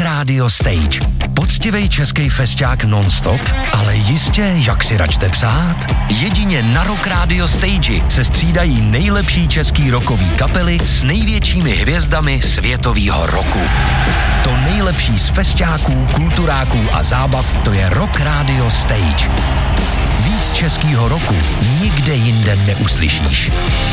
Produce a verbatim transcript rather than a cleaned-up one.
Radio Stage. Poctivej český festiák non-stop, ale jistě, jak si račte přát. Jedině na Rock Radio Stage se střídají nejlepší český rockový kapely s největšími hvězdami světovýho roku. To nejlepší z festiáků, kulturáků a zábav, to je Rock Radio Stage. Víc českýho roku nikde jinde neuslyšíš.